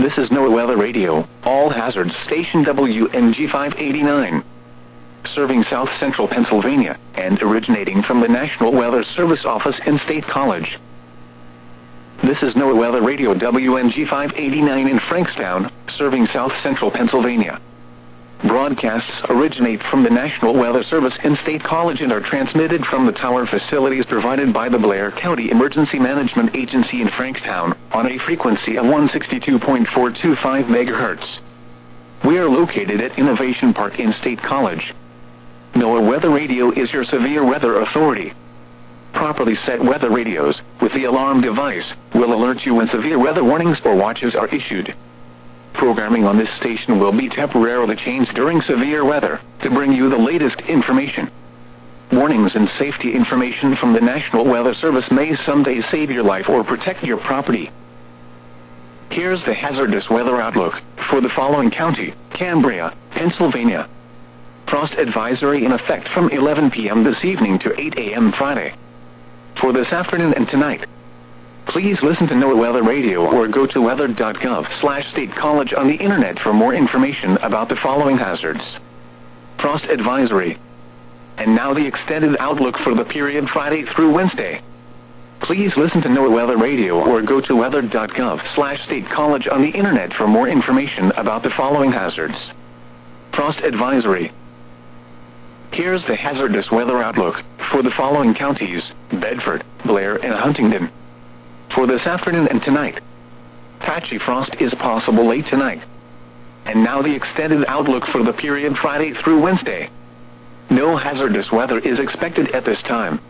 This is NOAA Weather Radio, all hazards station WNG 589. Serving South Central Pennsylvania, and originating from the National Weather Service office in State College. This is NOAA Weather Radio WNG 589 in Frankstown, serving South Central Pennsylvania. Broadcasts originate from the National Weather Service in State College and are transmitted from the tower facilities provided by the Blair County Emergency Management Agency in Frankstown, on a frequency of 162.425 MHz. We are located at Innovation Park in State College. NOAA Weather Radio is your severe weather authority. Properly set weather radios, with the alarm device, will alert you when severe weather warnings or watches are issued. Programming on this station will be temporarily changed during severe weather, to bring you the latest information. Warnings and safety information from the National Weather Service may someday save your life or protect your property. Here's the hazardous weather outlook for the following county: Cambria, Pennsylvania. Frost advisory in effect from 11 p.m. this evening to 8 a.m. Friday. For this afternoon and tonight, please listen to NOAA Weather Radio or go to weather.gov/State College on the internet for more information about the following hazards. Frost advisory. And now the extended outlook for the period Friday through Wednesday. Please listen to NOAA Weather Radio or go to weather.gov/State College on the internet for more information about the following hazards. Frost advisory. Here's the hazardous weather outlook for the following counties: Bedford, Blair, and Huntingdon. For this afternoon and tonight, patchy frost is possible late tonight. And now the extended outlook for the period Friday through Wednesday. No hazardous weather is expected at this time.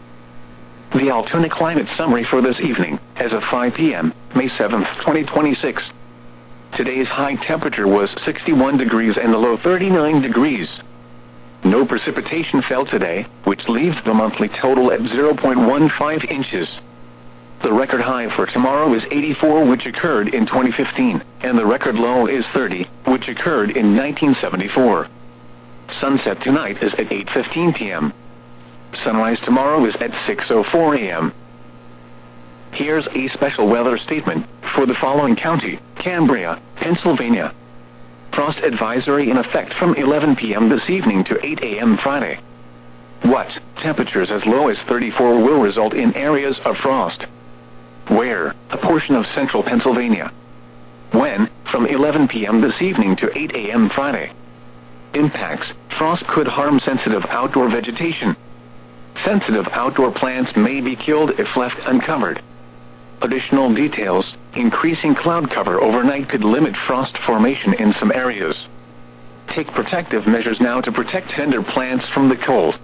The Altoona climate summary for this evening, as of 5 p.m., May 7, 2026. Today's high temperature was 61 degrees and the low 39 degrees. No precipitation fell today, which leaves the monthly total at 0.15 inches. The record high for tomorrow is 84, which occurred in 2015, and the record low is 30, which occurred in 1974. Sunset tonight is at 8:15 p.m. Sunrise tomorrow is at 6:04 a.m. Here's a special weather statement for the following county: Cambria, Pennsylvania. Frost advisory in effect from 11 p.m. this evening to 8 a.m. Friday. What? Temperatures as low as 34 will result in areas of frost. Where? A portion of central Pennsylvania. When? From 11 p.m. this evening to 8 a.m. Friday. Impacts: frost could harm sensitive outdoor vegetation. Sensitive outdoor plants may be killed if left uncovered. Additional details: increasing cloud cover overnight could limit frost formation in some areas. Take protective measures now to protect tender plants from the cold.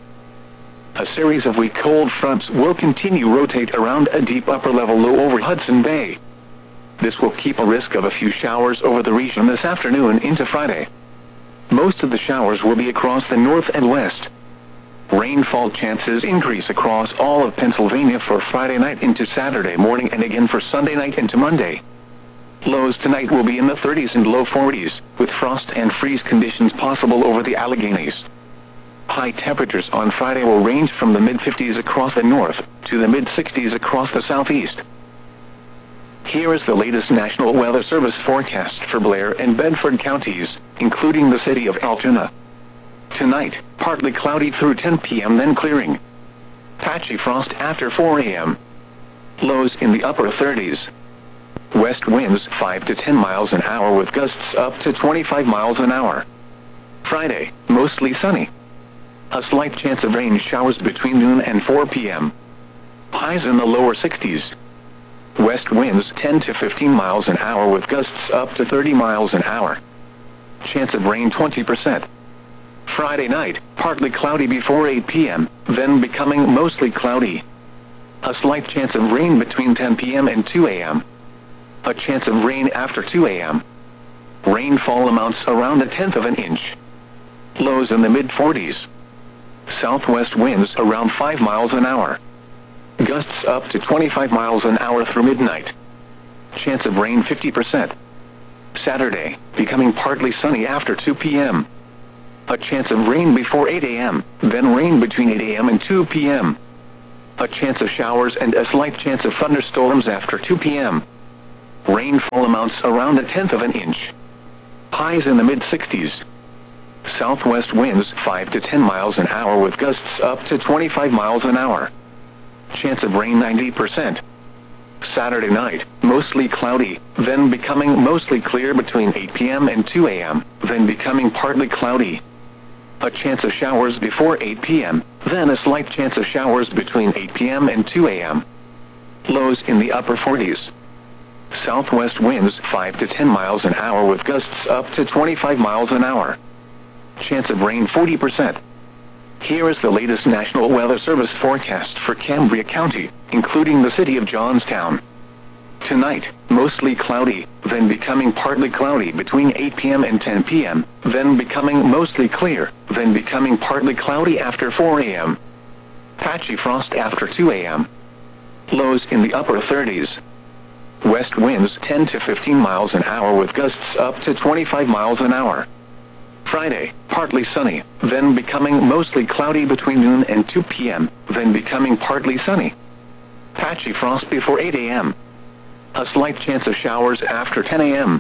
A series of weak cold fronts will continue rotate around a deep upper level low over Hudson Bay. This will keep a risk of a few showers over the region this afternoon into Friday. Most of the showers will be across the north and west. Rainfall chances increase across all of Pennsylvania for Friday night into Saturday morning and again for Sunday night into Monday. Lows tonight will be in the 30s and low 40s, with frost and freeze conditions possible over the Alleghenies. High temperatures on Friday will range from the mid-50s across the north to the mid-60s across the southeast. Here is the latest National Weather Service forecast for Blair and Bedford counties, including the city of Altoona. Tonight, partly cloudy through 10 p.m. then clearing. Patchy frost after 4 a.m. Lows in the upper 30s. West winds 5 to 10 miles an hour with gusts up to 25 miles an hour. Friday, mostly sunny. A slight chance of rain showers between noon and 4 p.m. Highs in the lower 60s. West winds 10 to 15 miles an hour with gusts up to 30 miles an hour. Chance of rain 20%. Friday night, partly cloudy before 8 p.m., then becoming mostly cloudy. A slight chance of rain between 10 p.m. and 2 a.m. A chance of rain after 2 a.m. Rainfall amounts around 1/10 of an inch. Lows in the mid-40s. Southwest winds around 5 miles an hour. Gusts up to 25 miles an hour through midnight. Chance of rain 50%. Saturday, becoming partly sunny after 2 p.m. A chance of rain before 8 a.m., then rain between 8 a.m. and 2 p.m. A chance of showers and a slight chance of thunderstorms after 2 p.m. Rainfall amounts around 1/10 of an inch. Highs in the mid-60s. Southwest winds 5 to 10 miles an hour with gusts up to 25 miles an hour. Chance of rain 90%. Saturday night, mostly cloudy, then becoming mostly clear between 8 p.m. and 2 a.m., then becoming partly cloudy. A chance of showers before 8 p.m., then a slight chance of showers between 8 p.m. and 2 a.m. Lows in the upper 40s. Southwest winds 5 to 10 miles an hour with gusts up to 25 miles an hour. Chance of rain 40%. Here is the latest National Weather Service forecast for Cambria County, including the city of Johnstown. Tonight, mostly cloudy, then becoming partly cloudy between 8 p.m. and 10 p.m., then becoming mostly clear, then becoming partly cloudy after 4 a.m. Patchy frost after 2 a.m. Lows in the upper 30s. West winds 10 to 15 miles an hour with gusts up to 25 miles an hour. Friday, partly sunny, then becoming mostly cloudy between noon and 2 p.m., then becoming partly sunny. Patchy frost before 8 a.m. A slight chance of showers after 10 a.m.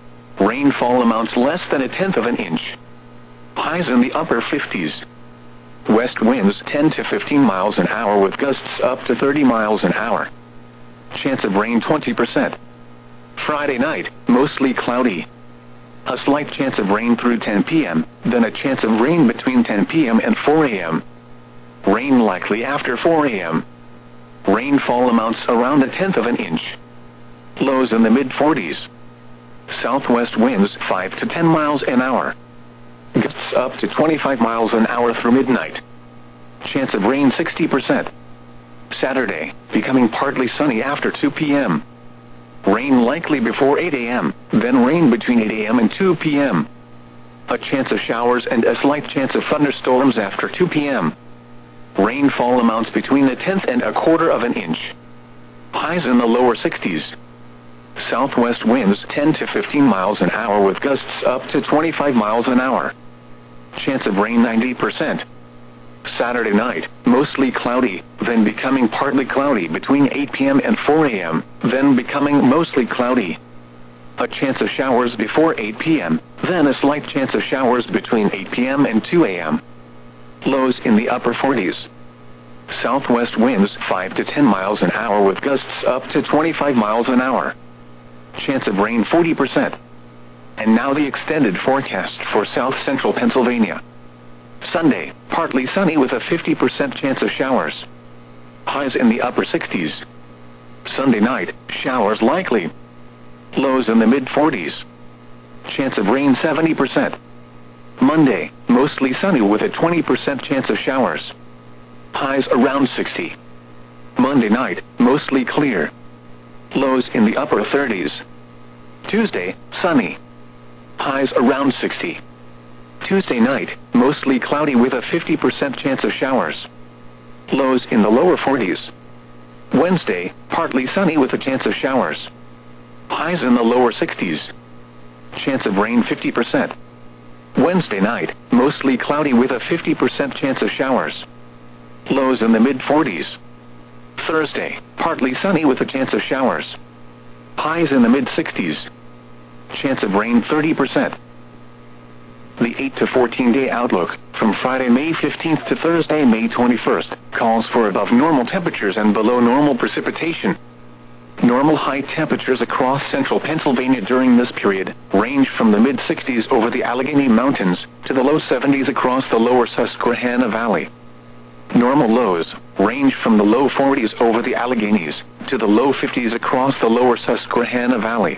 Rainfall amounts less than 1/10 of an inch. Highs in the upper 50s. West winds 10 to 15 miles an hour with gusts up to 30 miles an hour. Chance of rain 20%. Friday night, mostly cloudy. A slight chance of rain through 10 p.m., then a chance of rain between 10 p.m. and 4 a.m. Rain likely after 4 a.m. Rainfall amounts around 1/10 of an inch. Lows in the mid-40s. Southwest winds 5 to 10 miles an hour. Gusts up to 25 miles an hour through midnight. Chance of rain 60%. Saturday, becoming partly sunny after 2 p.m. Rain likely before 8 a.m., then rain between 8 a.m. and 2 p.m. A chance of showers and a slight chance of thunderstorms after 2 p.m. Rainfall amounts between 1/10 and 1/4 of an inch. Highs in the lower 60s. Southwest winds 10 to 15 miles an hour with gusts up to 25 miles an hour. Chance of rain 90%. Saturday night, mostly cloudy, then becoming partly cloudy between 8 p.m. and 4 a.m., then becoming mostly cloudy. A chance of showers before 8 p.m., then a slight chance of showers between 8 p.m. and 2 a.m. Lows in the upper 40s. Southwest winds 5 to 10 miles an hour with gusts up to 25 miles an hour. Chance of rain 40%. And now the extended forecast for south central Pennsylvania. Sunday, partly sunny with a 50% chance of showers. Highs in the upper 60s. Sunday night, showers likely. Lows in the mid-40s. Chance of rain 70%. Monday, mostly sunny with a 20% chance of showers. Highs around 60. Monday night, mostly clear. Lows in the upper 30s. Tuesday, sunny. Highs around 60. Tuesday night, mostly cloudy with a 50% chance of showers. Lows in the lower 40s. Wednesday, partly sunny with a chance of showers. Highs in the lower 60s. Chance of rain 50%. Wednesday night, mostly cloudy with a 50% chance of showers. Lows in the mid-40s. Thursday, partly sunny with a chance of showers. Highs in the mid-60s. Chance of rain 30%. The 8 to 14-day outlook, from Friday, May 15th to Thursday, May 21st, calls for above normal temperatures and below normal precipitation. Normal high temperatures across central Pennsylvania during this period range from the mid-60s over the Allegheny Mountains to the low 70s across the lower Susquehanna Valley. Normal lows range from the low 40s over the Alleghenies to the low 50s across the lower Susquehanna Valley.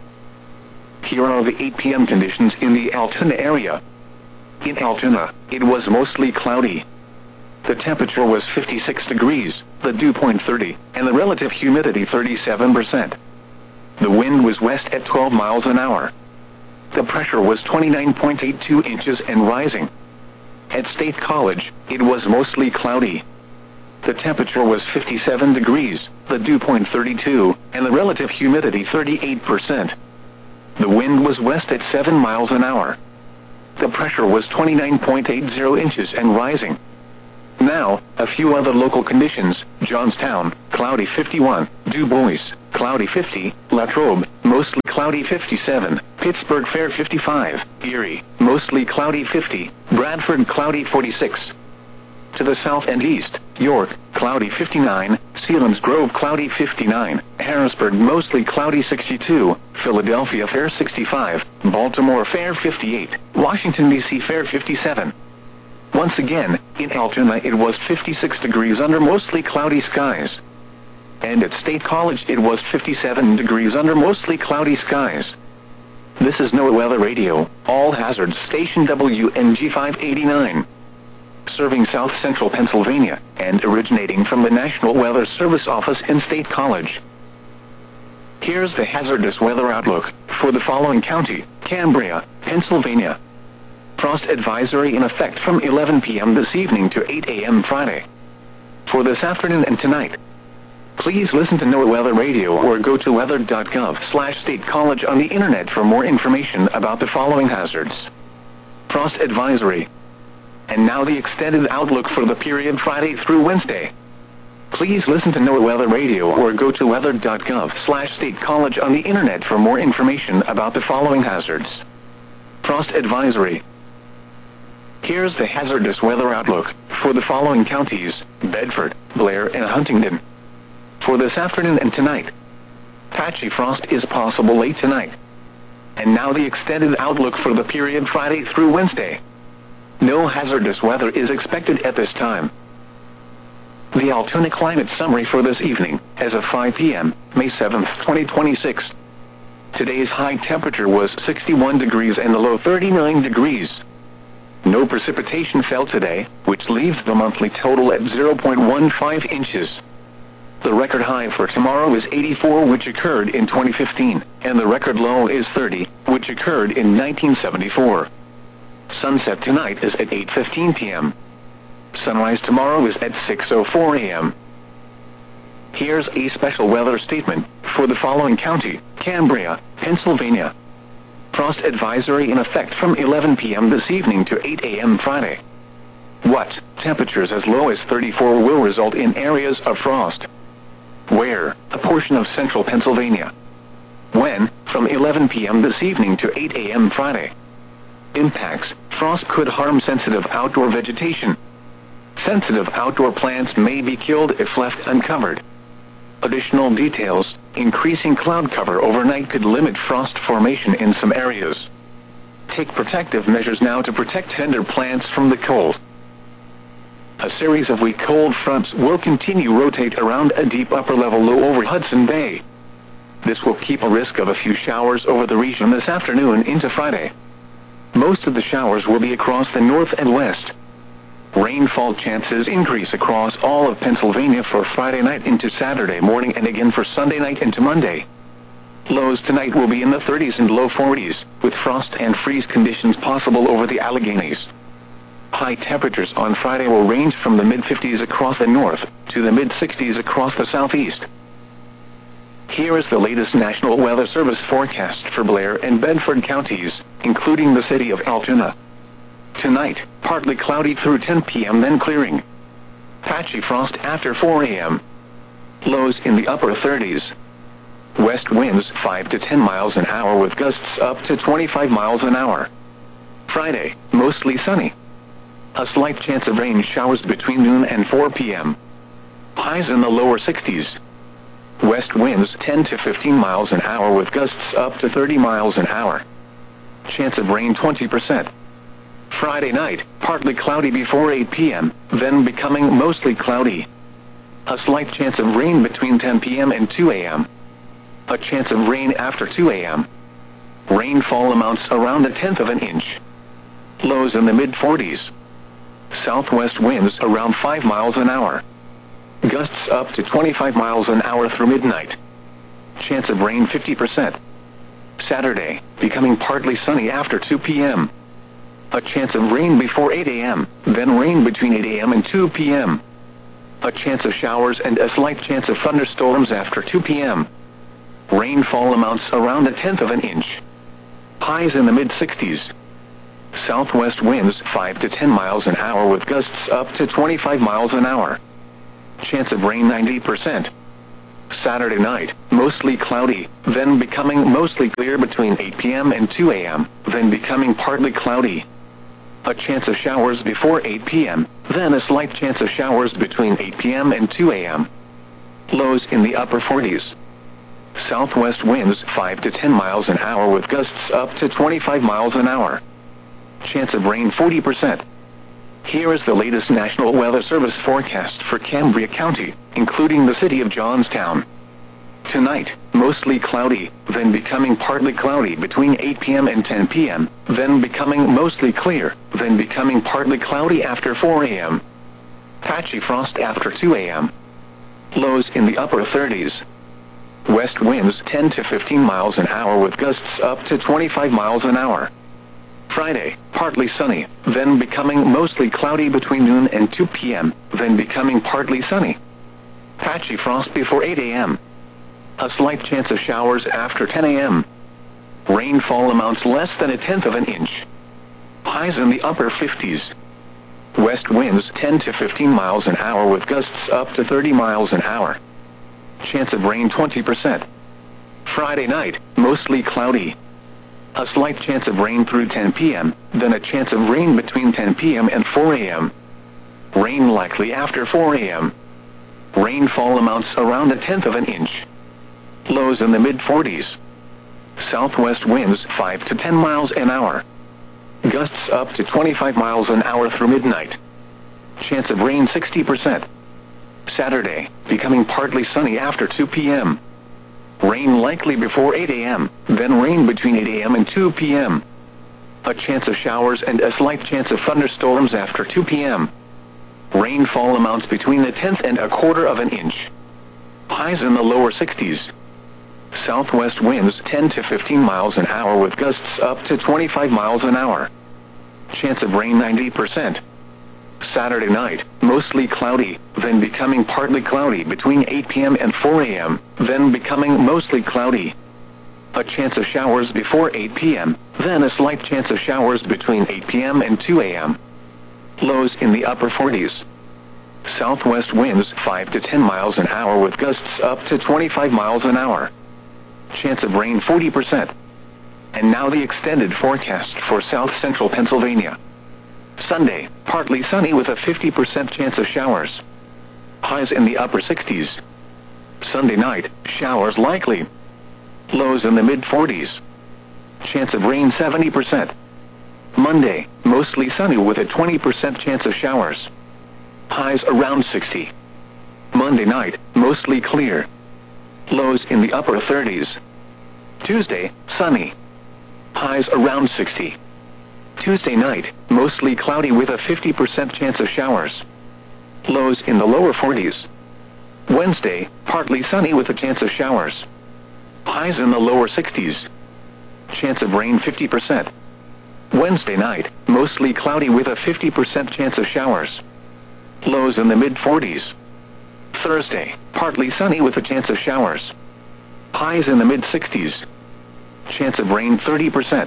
Here are the 8 p.m. conditions in the Altoona area. In Altoona, it was mostly cloudy. The temperature was 56 degrees, the dew point 30, and the relative humidity 37%. The wind was west at 12 miles an hour. The pressure was 29.82 inches and rising. At State College, it was mostly cloudy. The temperature was 57 degrees, the dew point 32, and the relative humidity 38%. The wind was west at 7 miles an hour. The pressure was 29.80 inches and rising. Now, a few other local conditions. Johnstown, cloudy 51, Du Bois, cloudy 50, Latrobe, mostly cloudy 57, Pittsburgh fair 55, Erie, mostly cloudy 50, Bradford cloudy 46. To the south and east, York, cloudy 59, Selinsgrove cloudy 59, Harrisburg mostly cloudy 62, Philadelphia fair 65, Baltimore fair 58, Washington, D.C. fair 57. Once again, in Altoona it was 56 degrees under mostly cloudy skies. And at State College it was 57 degrees under mostly cloudy skies. This is NOAA Weather Radio, all hazards station WNG 589. Serving South Central Pennsylvania, and originating from the National Weather Service Office in State College. Here's the hazardous weather outlook for the following county: Cambria, Pennsylvania. Frost advisory in effect from 11 p.m. this evening to 8 a.m. Friday. For this afternoon and tonight, please listen to NOAA Weather Radio or go to weather.gov/State College on the internet for more information about the following hazards. Frost advisory. And now the extended outlook for the period Friday through Wednesday. Please listen to NOAA Weather Radio or go to weather.gov/State College on the internet for more information about the following hazards. Frost advisory. Here's the hazardous weather outlook for the following counties: Bedford, Blair, and Huntingdon. For this afternoon and tonight, patchy frost is possible late tonight. And now the extended outlook for the period Friday through Wednesday. No hazardous weather is expected at this time. The Altoona climate summary for this evening, as of 5 p.m., May 7, 2026. Today's high temperature was 61 degrees and the low 39 degrees. No precipitation fell today, which leaves the monthly total at 0.15 inches. The record high for tomorrow is 84, which occurred in 2015, and the record low is 30, which occurred in 1974. Sunset tonight is at 8:15 p.m. Sunrise tomorrow is at 6:04 a.m. Here's a special weather statement for the following county: Cambria, Pennsylvania. Frost advisory in effect from 11 p.m. this evening to 8 a.m. Friday. What? Temperatures as low as 34 will result in areas of frost. Where? A portion of central Pennsylvania. When? From 11 p.m. this evening to 8 a.m. Friday. Impacts: frost could harm sensitive outdoor vegetation. Sensitive outdoor plants may be killed if left uncovered. Additional details: increasing cloud cover overnight could limit frost formation in some areas. Take protective measures now to protect tender plants from the cold. A series of weak cold fronts will continue rotate around a deep upper level low over Hudson Bay. This will keep a risk of a few showers over the region this afternoon into Friday. Most of the showers will be across the north and west. Rainfall chances increase across all of Pennsylvania for Friday night into Saturday morning and again for Sunday night into Monday. Lows tonight will be in the 30s and low 40s, with frost and freeze conditions possible over the Alleghenies. High temperatures on Friday will range from the mid-50s across the north to the mid-60s across the southeast. Here is the latest National Weather Service forecast for Blair and Bedford counties, including the city of Altoona. Tonight, partly cloudy through 10 p.m. then clearing. Patchy frost after 4 a.m. Lows in the upper 30s. West winds 5 to 10 miles an hour with gusts up to 25 miles an hour. Friday, mostly sunny. A slight chance of rain showers between noon and 4 p.m. Highs in the lower 60s. West winds 10 to 15 miles an hour with gusts up to 30 miles an hour. Chance of rain 20%. Friday night, partly cloudy before 8 p.m., then becoming mostly cloudy. A slight chance of rain between 10 p.m. and 2 a.m. A chance of rain after 2 a.m. Rainfall amounts around 1/10 of an inch. Lows in the mid-40s. Southwest winds around 5 miles an hour. Gusts up to 25 miles an hour through midnight. Chance of rain 50%. Saturday, becoming partly sunny after 2 p.m. A chance of rain before 8 a.m., then rain between 8 a.m. and 2 p.m. A chance of showers and a slight chance of thunderstorms after 2 p.m. Rainfall amounts around 1/10 of an inch. Highs in the mid-60s. Southwest winds 5 to 10 miles an hour with gusts up to 25 miles an hour. Chance of rain 90%. Saturday night, mostly cloudy, then becoming mostly clear between 8 p.m. and 2 a.m., then becoming partly cloudy. A chance of showers before 8 p.m., then a slight chance of showers between 8 p.m. and 2 a.m. Lows in the upper 40s. Southwest winds 5 to 10 miles an hour with gusts up to 25 miles an hour. Chance of rain 40%. Here is the latest National Weather Service forecast for Cambria County, including the city of Johnstown. Tonight, mostly cloudy, then becoming partly cloudy between 8 p.m. and 10 p.m., then becoming mostly clear, then becoming partly cloudy after 4 a.m. Patchy frost after 2 a.m. Lows in the upper 30s. West winds 10 to 15 miles an hour with gusts up to 25 miles an hour. Friday, partly sunny, then becoming mostly cloudy between noon and 2 p.m., then becoming partly sunny. Patchy frost before 8 a.m. A slight chance of showers after 10 a.m. Rainfall amounts less than 1/10 of an inch. Highs in the upper 50s. West winds 10 to 15 miles an hour with gusts up to 30 miles an hour. Chance of rain 20%. Friday night, mostly cloudy. A slight chance of rain through 10 p.m., then a chance of rain between 10 p.m. and 4 a.m. Rain likely after 4 a.m. Rainfall amounts around 1/10 of an inch. Lows in the mid-40s. Southwest winds 5 to 10 miles an hour. Gusts up to 25 miles an hour through midnight. Chance of rain 60%. Saturday, becoming partly sunny after 2 p.m. Rain likely before 8 a.m., then rain between 8 a.m. and 2 p.m. A chance of showers and a slight chance of thunderstorms after 2 p.m. Rainfall amounts between 1/10 and 1/4 of an inch. Highs in the lower 60s. Southwest winds 10 to 15 miles an hour with gusts up to 25 miles an hour. Chance of rain 90%. Saturday night, mostly cloudy, then becoming partly cloudy between 8 p.m. and 4 a.m., then becoming mostly cloudy. A chance of showers before 8 p.m., then a slight chance of showers between 8 p.m. and 2 a.m. Lows in the upper 40s. Southwest winds 5 to 10 miles an hour with gusts up to 25 miles an hour. Chance of rain 40%. And now the extended forecast for south central Pennsylvania. Sunday, partly sunny with a 50% chance of showers. Highs in the upper 60s. Sunday night, showers likely. Lows in the mid-40s. Chance of rain 70%. Monday, mostly sunny with a 20% chance of showers. Highs around 60. Monday night, mostly clear. Lows in the upper 30s. Tuesday, sunny. Highs around 60. Tuesday night, mostly cloudy with a 50% chance of showers. Lows in the lower 40s. Wednesday, partly sunny with a chance of showers. Highs in the lower 60s. Chance of rain 50%. Wednesday night, mostly cloudy with a 50% chance of showers. Lows in the mid-40s. Thursday, partly sunny with a chance of showers. Highs in the mid-60s. Chance of rain 30%.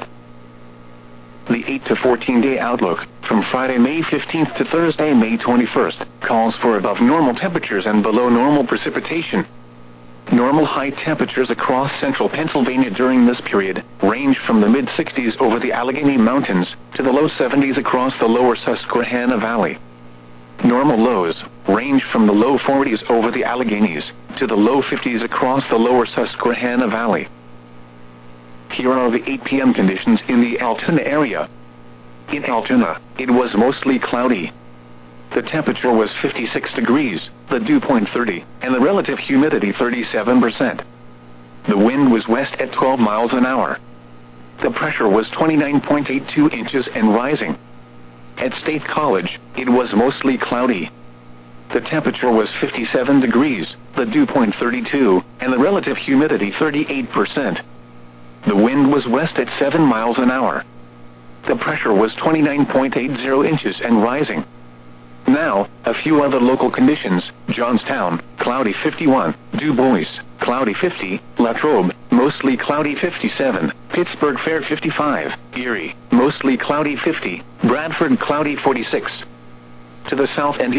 The 8 to 14-day outlook, from Friday, May 15th to Thursday, May 21st, calls for above normal temperatures and below normal precipitation. Normal high temperatures across central Pennsylvania during this period range from the mid-60s over the Allegheny Mountains to the low 70s across the lower Susquehanna Valley. Normal lows range from the low 40s over the Alleghenies to the low 50s across the lower Susquehanna Valley. Here are the 8 p.m. conditions in the Altoona area. In Altoona, it was mostly cloudy. The temperature was 56 degrees, the dew point 30, and the relative humidity 37%. The wind was west at 12 miles an hour. The pressure was 29.82 inches and rising. At State College, it was mostly cloudy. The temperature was 57 degrees, the dew point 32, and the relative humidity 38%. The wind was west at 7 miles an hour. The pressure was 29.80 inches and rising. Now, a few other local conditions: Johnstown, cloudy 51, Du Bois, cloudy 50, Latrobe, mostly cloudy 57, Pittsburgh Fair 55, Erie, mostly cloudy 50, Bradford cloudy 46. To the south and east,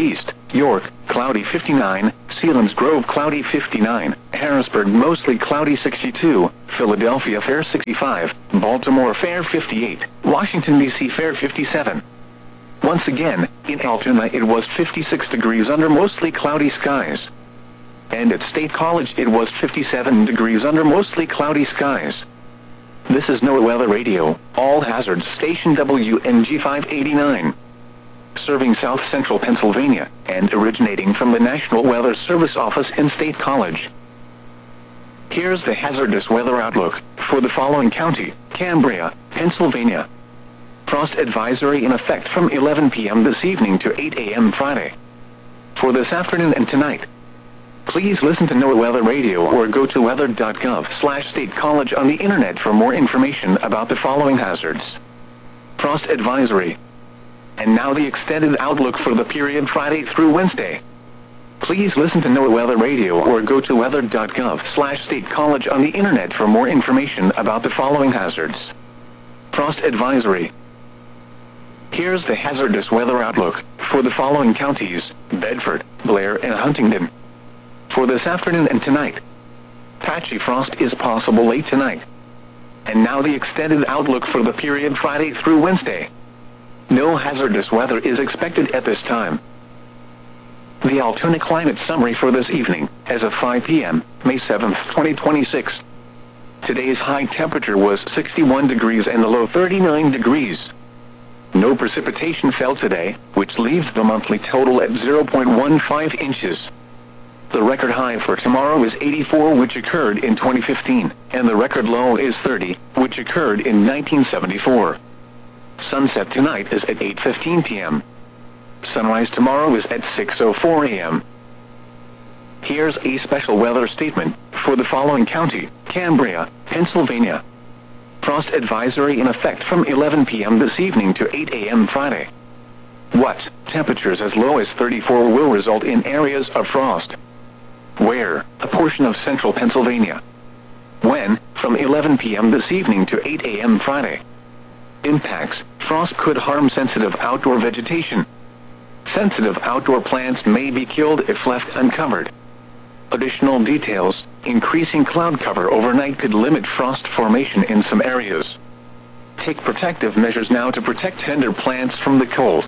York, cloudy 59, Selinsgrove cloudy 59, Harrisburg mostly cloudy 62, Philadelphia fair 65, Baltimore fair 58, Washington D.C. fair 57. Once again, in Altoona it was 56 degrees under mostly cloudy skies. And at State College it was 57 degrees under mostly cloudy skies. This is NOAA Weather Radio, all hazards station WNG 589. Serving South Central Pennsylvania, and originating from the National Weather Service Office in State College. Here's the hazardous weather outlook for the following county: Cambria, Pennsylvania. Frost advisory in effect from 11 p.m. this evening to 8 a.m. Friday. For this afternoon and tonight, please listen to NOAA Weather Radio or go to weather.gov/State College on the internet for more information about the following hazards. Frost advisory. And now the extended outlook for the period Friday through Wednesday. Please listen to NOAA Weather Radio or go to weather.gov/State College on the internet for more information about the following hazards. Frost advisory. Here's the hazardous weather outlook for the following counties: Bedford, Blair, and Huntingdon. For this afternoon and tonight, patchy frost is possible late tonight. And now the extended outlook for the period Friday through Wednesday. No hazardous weather is expected at this time. The Altoona climate summary for this evening, as of 5 p.m., May 7, 2026. Today's high temperature was 61 degrees and the low 39 degrees. No precipitation fell today, which leaves the monthly total at 0.15 inches. The record high for tomorrow is 84, which occurred in 2015, and the record low is 30, which occurred in 1974. Sunset tonight is at 8:15 p.m. Sunrise tomorrow is at 6:04 a.m. Here's a special weather statement for the following county: Cambria, Pennsylvania. Frost advisory in effect from 11 p.m. this evening to 8 a.m. Friday. What? Temperatures as low as 34 will result in areas of frost. Where? A portion of central Pennsylvania. When? From 11 p.m. this evening to 8 a.m. Friday. Impacts: frost could harm sensitive outdoor vegetation. Sensitive outdoor plants may be killed if left uncovered. Additional details: increasing cloud cover overnight could limit frost formation in some areas. Take protective measures now to protect tender plants from the cold.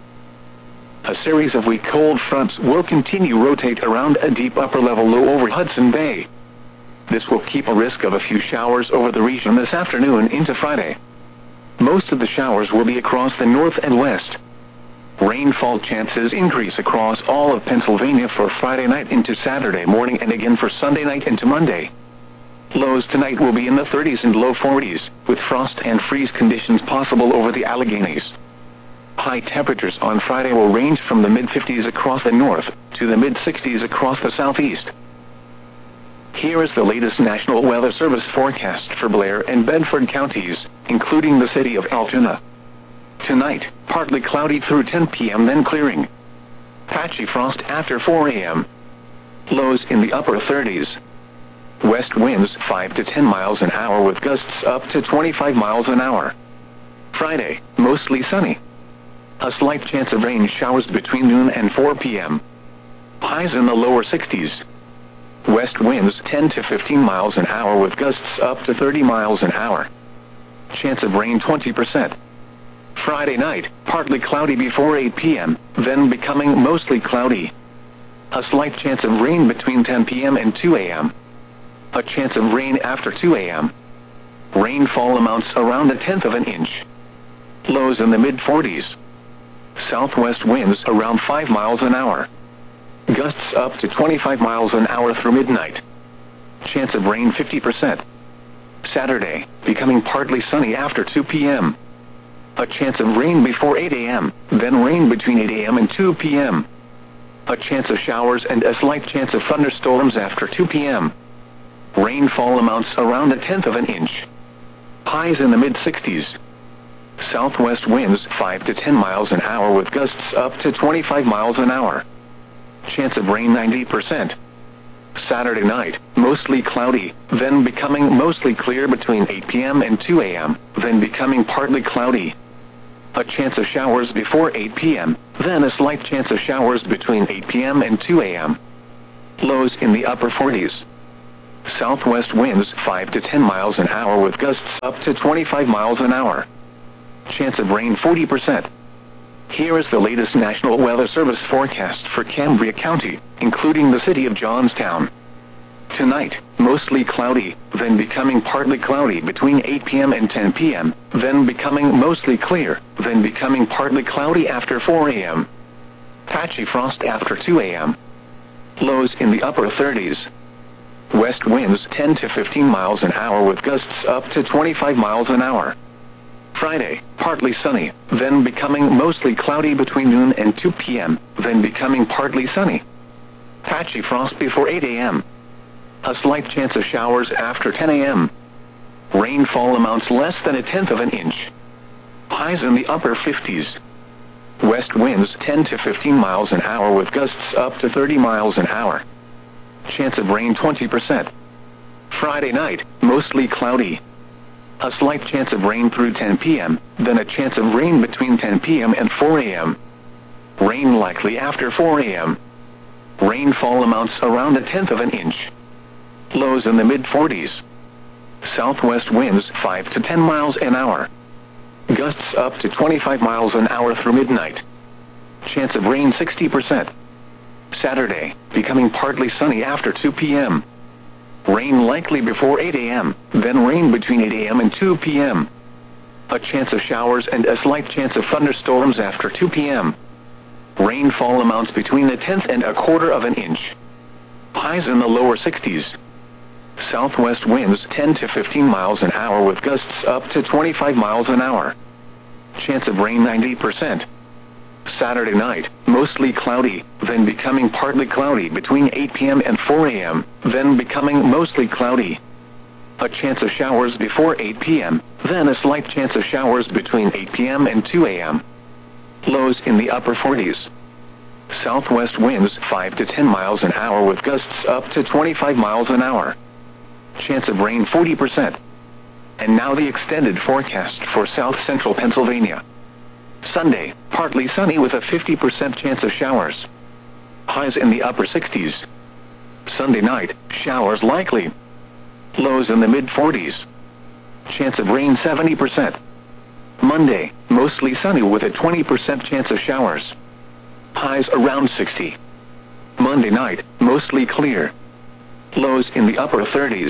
A series of weak cold fronts will continue rotate around a deep upper-level low over Hudson Bay. This will keep a risk of a few showers over the region this afternoon into Friday. Most of the showers will be across the north and west. Rainfall chances increase across all of Pennsylvania for Friday night into Saturday morning and again for Sunday night into Monday. Lows tonight will be in the 30s and low 40s, with frost and freeze conditions possible over the Alleghenies. High temperatures on Friday will range from the mid-50s across the north to the mid-60s across the southeast. Here is the latest National Weather Service forecast for Blair and Bedford counties, including the city of Altoona. Tonight, partly cloudy through 10 p.m. then clearing. Patchy frost after 4 a.m. Lows in the upper 30s. West winds 5 to 10 miles an hour with gusts up to 25 miles an hour. Friday, mostly sunny. A slight chance of rain showers between noon and 4 p.m. Highs in the lower 60s. West winds 10 to 15 miles an hour with gusts up to 30 miles an hour. Chance of rain 20%. Friday night, partly cloudy before 8 p.m., then becoming mostly cloudy. A slight chance of rain between 10 p.m. and 2 a.m. A chance of rain after 2 a.m. Rainfall amounts around 1/10 of an inch. Lows in the mid-40s. Southwest winds around 5 miles an hour. Gusts up to 25 miles an hour through midnight. Chance of rain 50%. Saturday, becoming partly sunny after 2 p.m. A chance of rain before 8 a.m., then rain between 8 a.m. and 2 p.m. A chance of showers and a slight chance of thunderstorms after 2 p.m. Rainfall amounts around 1/10 of an inch. Highs in the mid-60s. Southwest winds 5 to 10 miles an hour with gusts up to 25 miles an hour. Chance of rain 90%. Saturday night, mostly cloudy, then becoming mostly clear between 8 p.m. and 2 a.m., then becoming partly cloudy. A chance of showers before 8 p.m., then a slight chance of showers between 8 p.m. and 2 a.m. Lows in the upper 40s. Southwest winds 5 to 10 miles an hour with gusts up to 25 miles an hour. Chance of rain 40%. Here is the latest National Weather Service forecast for Cambria County, including the city of Johnstown. Tonight, mostly cloudy, then becoming partly cloudy between 8 p.m. and 10 p.m., then becoming mostly clear, then becoming partly cloudy after 4 a.m. Patchy frost after 2 a.m. Lows in the upper 30s. West winds 10 to 15 miles an hour with gusts up to 25 miles an hour. Friday, partly sunny, then becoming mostly cloudy between noon and 2 p.m., then becoming partly sunny. Patchy frost before 8 a.m. A slight chance of showers after 10 a.m. Rainfall amounts less than 1/10 of an inch. Highs in the upper 50s. West winds 10 to 15 miles an hour with gusts up to 30 miles an hour. Chance of rain 20%. Friday night, mostly cloudy. A slight chance of rain through 10 p.m., then a chance of rain between 10 p.m. and 4 a.m. Rain likely after 4 a.m. Rainfall amounts around 1/10 of an inch. Lows in the mid-40s. Southwest winds 5 to 10 miles an hour. Gusts up to 25 miles an hour through midnight. Chance of rain 60%. Saturday, becoming partly sunny after 2 p.m. Rain likely before 8 a.m., then rain between 8 a.m. and 2 p.m. A chance of showers and a slight chance of thunderstorms after 2 p.m. Rainfall amounts between 1/10 and 1/4 of an inch. Highs in the lower 60s. Southwest winds 10 to 15 miles an hour with gusts up to 25 miles an hour. Chance of rain 90%. Saturday night, mostly cloudy, then becoming partly cloudy between 8 p.m. and 4 a.m., then becoming mostly cloudy. A chance of showers before 8 p.m., then a slight chance of showers between 8 p.m. and 2 a.m. Lows in the upper 40s. Southwest winds 5 to 10 miles an hour with gusts up to 25 miles an hour. Chance of rain 40%. And now the extended forecast for south central Pennsylvania. Sunday, partly sunny with a 50% chance of showers. Highs in the upper 60s. Sunday night, showers likely. Lows in the mid-40s. Chance of rain 70%. Monday, mostly sunny with a 20% chance of showers. Highs around 60. Monday night, mostly clear. Lows in the upper 30s.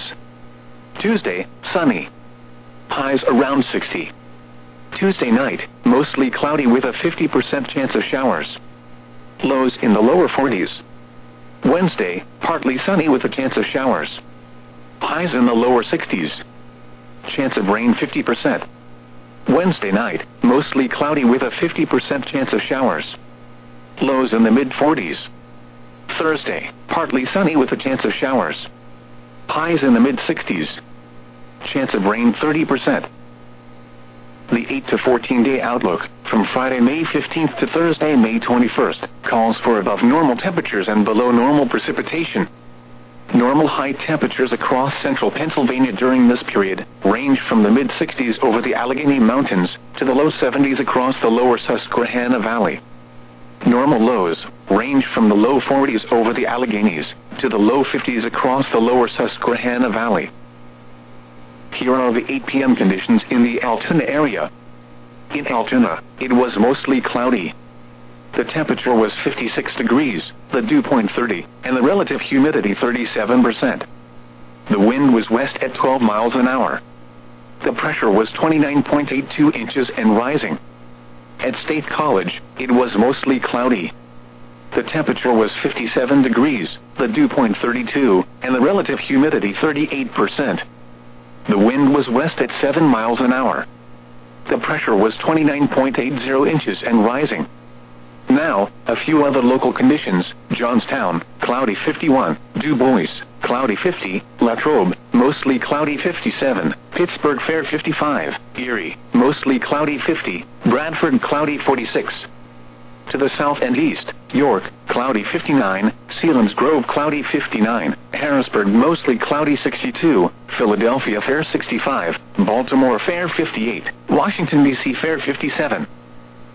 Tuesday, sunny. Highs around 60. Tuesday night, mostly cloudy with a 50% chance of showers. Lows in the lower 40s. Wednesday, partly sunny with a chance of showers. Highs in the lower 60s. Chance of rain 50%. Wednesday night, mostly cloudy with a 50% chance of showers. Lows in the mid-40s. Thursday, partly sunny with a chance of showers. Highs in the mid-60s. Chance of rain 30%. The 8 to 14-day outlook, from Friday, May 15th to Thursday, May 21st, calls for above normal temperatures and below normal precipitation. Normal high temperatures across central Pennsylvania during this period range from the mid-60s over the Allegheny Mountains to the low 70s across the lower Susquehanna Valley. Normal lows range from the low 40s over the Alleghenies to the low 50s across the lower Susquehanna Valley. Here are the 8 p.m. conditions in the Altoona area. In Altoona, it was mostly cloudy. The temperature was 56 degrees, the dew point 30, and the relative humidity 37%. The wind was west at 12 miles an hour. The pressure was 29.82 inches and rising. At State College, it was mostly cloudy. The temperature was 57 degrees, the dew point 32, and the relative humidity 38%. The wind was west at 7 miles an hour. The pressure was 29.80 inches and rising. Now, a few other local conditions: Johnstown, cloudy 51, Du Bois, cloudy 50, Latrobe, mostly cloudy 57, Pittsburgh fair 55, Erie, mostly cloudy 50, Bradford cloudy 46. To the south and east, York, cloudy 59, Selinsgrove cloudy 59, Harrisburg mostly cloudy 62, Philadelphia fair 65, Baltimore fair 58, Washington, D.C. fair 57.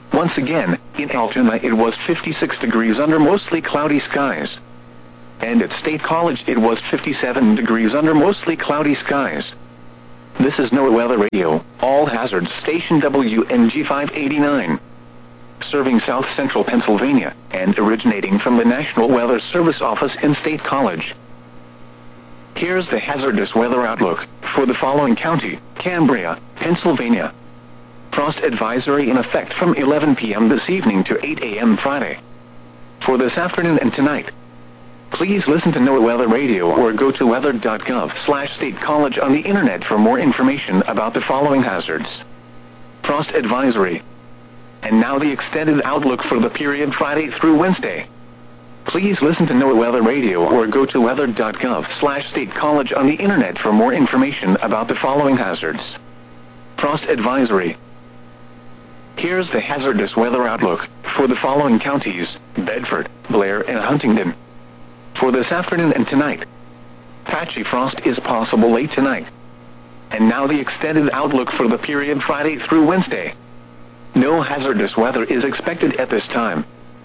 Once again, in Altoona it was 56 degrees under mostly cloudy skies. And at State College it was 57 degrees under mostly cloudy skies. This is NOAA Weather Radio, all hazards station WNG 589. Serving South Central Pennsylvania, and originating from the National Weather Service Office in State College. Here's the hazardous weather outlook for the following county: Cambria, Pennsylvania. Frost advisory in effect from 11 p.m. this evening to 8 a.m. Friday. For this afternoon and tonight, please listen to NOAA Weather Radio or go to weather.gov/State College on the internet for more information about the following hazards. Frost advisory. And now the extended outlook for the period Friday through Wednesday. Please listen to NOAA Weather Radio or go to weather.gov/State College on the internet for more information about the following hazards. Frost advisory. Here's the hazardous weather outlook for the following counties: Bedford, Blair, and Huntingdon. For this afternoon and tonight, patchy frost is possible late tonight. And now the extended outlook for the period Friday through Wednesday. No hazardous weather is expected at this time.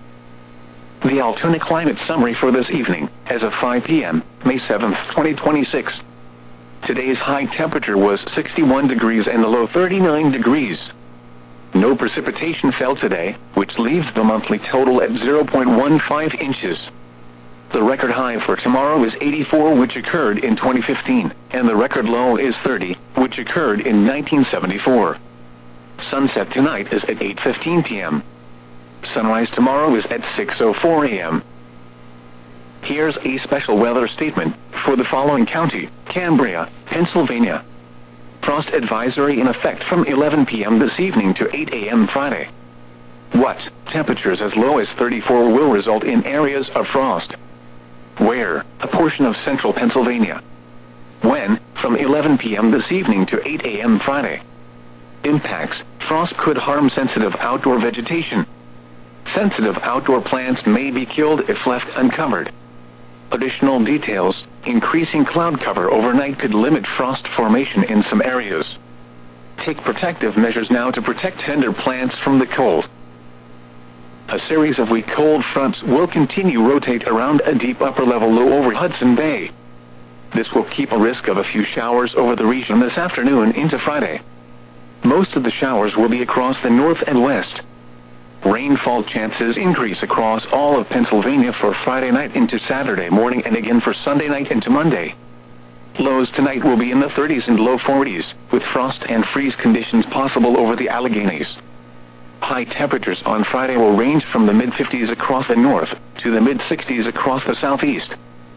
The Altoona climate summary for this evening, as of 5 p.m., May 7th, 2026. Today's high temperature was 61 degrees and the low 39 degrees. No precipitation fell today, which leaves the monthly total at 0.15 inches. The record high for tomorrow is 84, which occurred in 2015, and the record low is 30, which occurred in 1974. Sunset tonight is at 8:15 p.m. Sunrise tomorrow is at 6:04 a.m. Here's a special weather statement for the following county: Cambria, Pennsylvania. Frost advisory in effect from 11 p.m. this evening to 8 a.m. Friday. What? Temperatures as low as 34 will result in areas of frost. Where? A portion of central Pennsylvania. When? From 11 p.m. this evening to 8 a.m. Friday. Impacts: frost could harm sensitive outdoor vegetation. Sensitive outdoor plants may be killed if left uncovered. Additional details: increasing cloud cover overnight could limit frost formation in some areas. Take protective measures now to protect tender plants from the cold. A series of weak cold fronts will continue rotate around a deep upper level low over Hudson Bay. This will keep a risk of a few showers over the region this afternoon into Friday. Most of the showers will be across the north and west. Rainfall chances increase across all of Pennsylvania for Friday night into Saturday morning and again for Sunday night into Monday. Lows tonight will be in the 30s and low 40s, with frost and freeze conditions possible over the Alleghenies. High temperatures on Friday will range from the mid-50s across the north to the mid-60s across the southeast.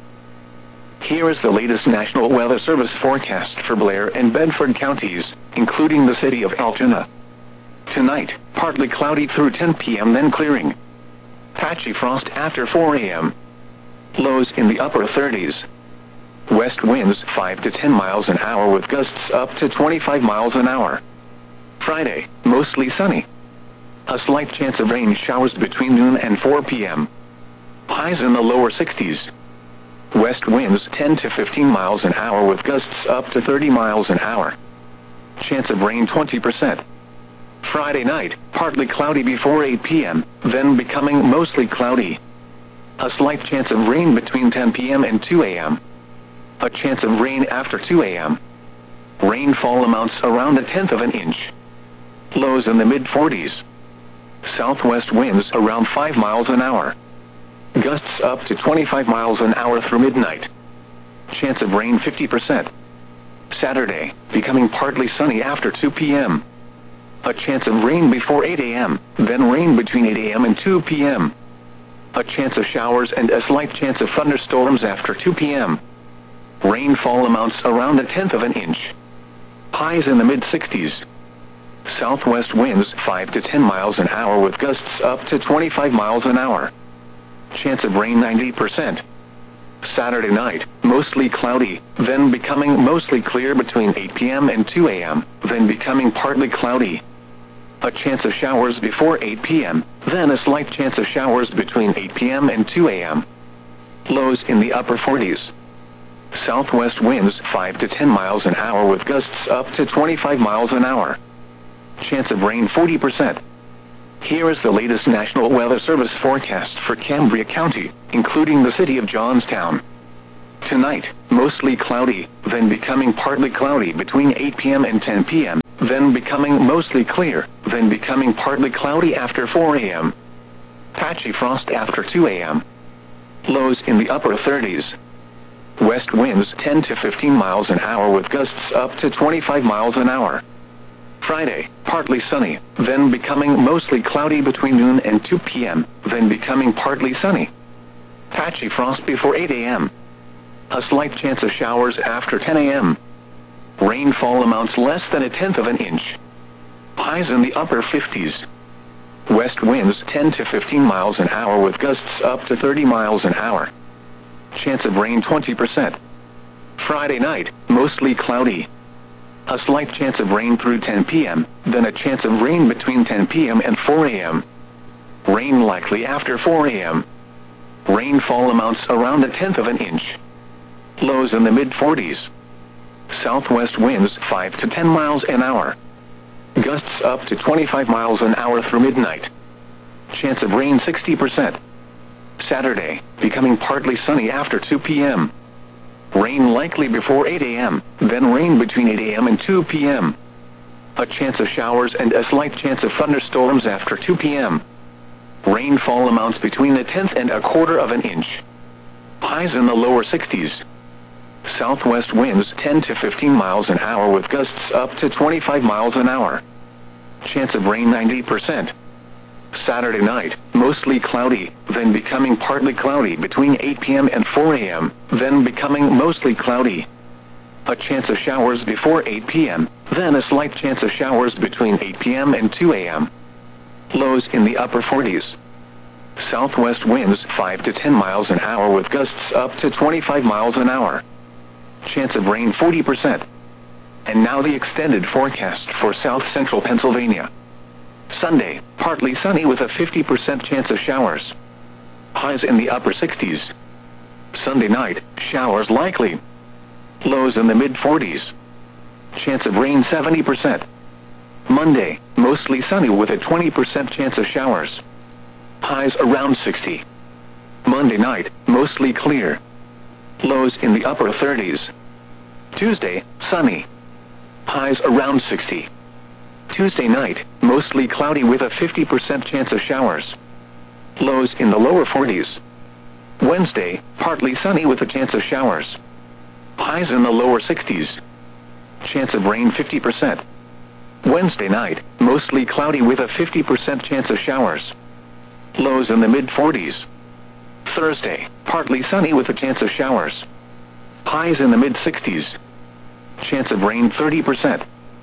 Here is the latest National Weather Service forecast for Blair and Bedford counties, including the city of Altoona. Tonight, partly cloudy through 10 p.m. then clearing. Patchy frost after 4 a.m. Lows in the upper 30s. West winds 5 to 10 miles an hour with gusts up to 25 miles an hour. Friday, mostly sunny. A slight chance of rain showers between noon and 4 p.m. Highs in the lower 60s. West winds 10 to 15 miles an hour with gusts up to 30 miles an hour. Chance of rain 20%. Friday night, partly cloudy before 8 p.m., then becoming mostly cloudy. A slight chance of rain between 10 p.m. and 2 a.m. A chance of rain after 2 a.m. Rainfall amounts around 1/10 of an inch. Lows in the mid-40s. Southwest winds around 5 miles an hour. Gusts up to 25 miles an hour through midnight. Chance of rain 50%. Saturday, becoming partly sunny after 2 p.m. A chance of rain before 8 a.m., then rain between 8 a.m. and 2 p.m. A chance of showers and a slight chance of thunderstorms after 2 p.m. Rainfall amounts around 1/10 of an inch. Highs in the mid-60s. Southwest winds 5 to 10 miles an hour with gusts up to 25 miles an hour. Chance of rain 90%. Saturday night, mostly cloudy, then becoming mostly clear between 8 p.m. and 2 a.m., then becoming partly cloudy. A chance of showers before 8 p.m., then a slight chance of showers between 8 p.m. and 2 a.m. Lows in the upper 40s. Southwest winds 5 to 10 miles an hour with gusts up to 25 miles an hour. Chance of rain 40%. Here is the latest National Weather Service forecast for Cambria County, including the city of Johnstown. Tonight, mostly cloudy, then becoming partly cloudy between 8 p.m. and 10 p.m., then becoming mostly clear, then becoming partly cloudy after 4 a.m. Patchy frost after 2 a.m. Lows in the upper 30s. West winds 10 to 15 miles an hour with gusts up to 25 miles an hour. Friday, partly sunny, then becoming mostly cloudy between noon and 2 p.m., then becoming partly sunny. Patchy frost before 8 a.m. A slight chance of showers after 10 a.m. Rainfall amounts less than 1/10 of an inch. Highs in the upper 50s. West winds 10 to 15 miles an hour with gusts up to 30 miles an hour. Chance of rain 20%. Friday night, mostly cloudy. A slight chance of rain through 10 p.m., then a chance of rain between 10 p.m. and 4 a.m. Rain likely after 4 a.m. Rainfall amounts around 1/10 of an inch. Lows in the mid-40s. Southwest winds 5 to 10 miles an hour. Gusts up to 25 miles an hour through midnight. Chance of rain 60%. Saturday, becoming partly sunny after 2 p.m. Rain likely before 8 a.m., then rain between 8 a.m. and 2 p.m. A chance of showers and a slight chance of thunderstorms after 2 p.m. Rainfall amounts between 1/10 and 1/4 of an inch. Highs in the lower 60s. Southwest winds 10 to 15 miles an hour with gusts up to 25 miles an hour. Chance of rain 90%. Saturday night, mostly cloudy, then becoming partly cloudy between 8 p.m. and 4 a.m., then becoming mostly cloudy. A chance of showers before 8 p.m., then a slight chance of showers between 8 p.m. and 2 a.m. Lows in the upper 40s. Southwest winds 5 to 10 miles an hour with gusts up to 25 miles an hour. Chance of rain 40%. And now the extended forecast for south central Pennsylvania. Sunday, partly sunny with a 50% chance of showers. Highs in the upper 60s. Sunday night, showers likely. Lows in the mid-40s. Chance of rain 70%. Monday, mostly sunny with a 20% chance of showers. Highs around 60. Monday night, mostly clear. Lows in the upper 30s. Tuesday, sunny. Highs around 60. Tuesday night, mostly cloudy with a 50% chance of showers. Lows in the lower 40s. Wednesday, partly sunny with a chance of showers. Highs in the lower 60s. Chance of rain 50%. Wednesday night, mostly cloudy with a 50% chance of showers. Lows in the mid-40s. Thursday, partly sunny with a chance of showers. Highs in the mid-60s. Chance of rain 30%.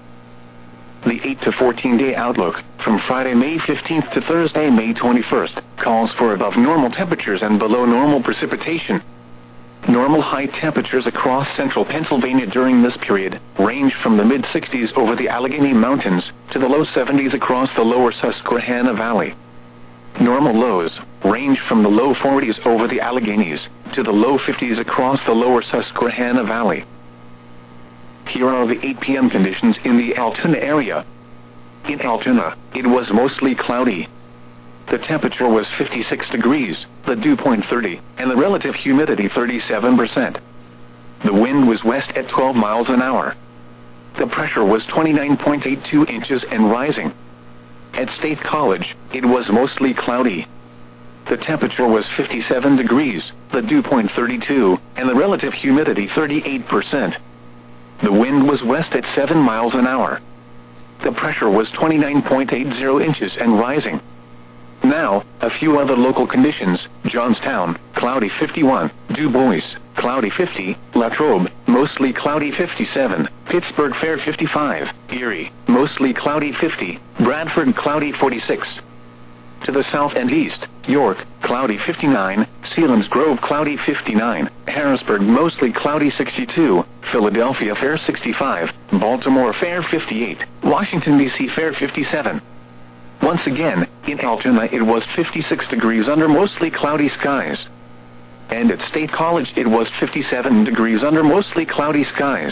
The 8 to 14-day outlook, from Friday, May 15th to Thursday, May 21st, calls for above normal temperatures and below normal precipitation. Normal high temperatures across central Pennsylvania during this period range from the mid-60s over the Allegheny Mountains to the low 70s across the lower Susquehanna Valley. Normal lows range from the low 40s over the Alleghenies to the low 50s across the lower Susquehanna Valley. Here are the 8 p.m. conditions in the Altoona area. In Altoona, it was mostly cloudy. The temperature was 56 degrees, the dew point 30, and the relative humidity 37%. The wind was west at 12 miles an hour. The pressure was 29.82 inches and rising. At State College, it was mostly cloudy. The temperature was 57 degrees, the dew point 32, and the relative humidity 38%. The wind was west at 7 miles an hour. The pressure was 29.80 inches and rising. Now, a few other local conditions: Johnstown, cloudy 51, Du Bois, cloudy 50, Latrobe, mostly cloudy 57, Pittsburgh Fair 55, Erie, mostly cloudy 50, Bradford cloudy 46. To the south and east, York, cloudy 59, Selinsgrove cloudy 59, Harrisburg mostly cloudy 62, Philadelphia fair 65, Baltimore fair 58, Washington, D.C. fair 57. Once again, in Altoona it was 56 degrees under mostly cloudy skies. And at State College it was 57 degrees under mostly cloudy skies.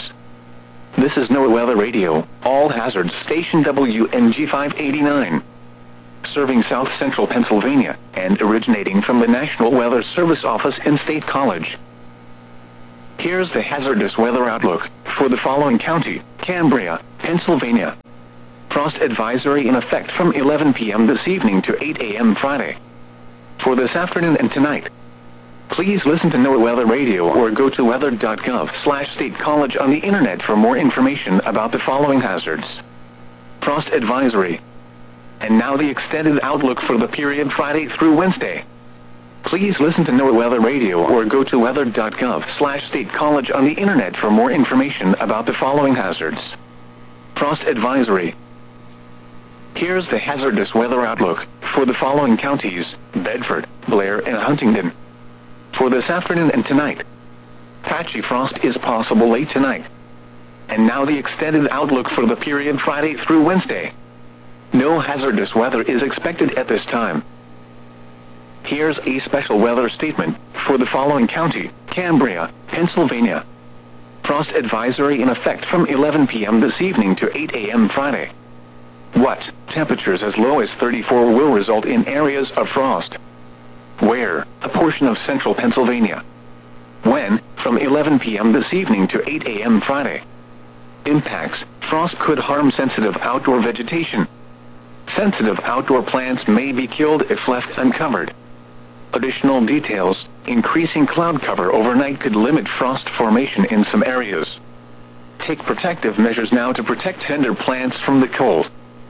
This is NOAA Weather Radio, All Hazards Station WNG 589. serving south central Pennsylvania, and originating from the National Weather Service Office in State College. Here's the hazardous weather outlook for the following county: Cambria, Pennsylvania. Frost advisory in effect from 11 p.m. this evening to 8 a.m. Friday. For this afternoon and tonight, please listen to NOAA Weather Radio or go to weather.gov/State College on the internet for more information about the following hazards. Frost advisory. And now the extended outlook for the period Friday through Wednesday. Please listen to NOAA Weather Radio or go to weather.gov/State College on the internet for more information about the following hazards. Frost advisory. Here's the hazardous weather outlook for the following counties: Bedford, Blair, and Huntingdon. For this afternoon and tonight, patchy frost is possible late tonight. And now the extended outlook for the period Friday through Wednesday. No hazardous weather is expected at this time. Here's a special weather statement for the following county: Cambria, Pennsylvania. Frost advisory in effect from 11 p.m. this evening to 8 a.m. Friday. What? Temperatures as low as 34 will result in areas of frost. Where? A portion of central Pennsylvania. When? From 11 p.m. this evening to 8 a.m. Friday. Impacts: frost could harm sensitive outdoor vegetation. Sensitive outdoor plants may be killed if left uncovered. Additional details: increasing cloud cover overnight could limit frost formation in some areas. Take protective measures now to protect tender plants from the cold.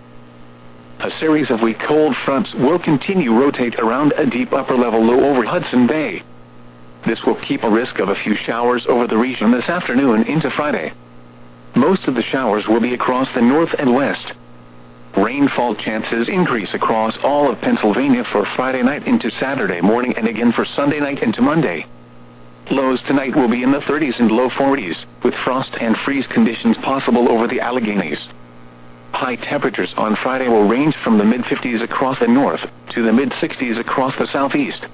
A series of weak cold fronts will continue rotate around a deep upper-level low over Hudson Bay. This will keep a risk of a few showers over the region this afternoon into Friday. Most of the showers will be across the north and west. Rainfall chances increase across all of Pennsylvania for Friday night into Saturday morning and again for Sunday night into Monday. Lows tonight will be in the 30s and low 40s, with frost and freeze conditions possible over the Alleghenies. High temperatures on Friday will range from the mid-50s across the north to the mid-60s across the southeast.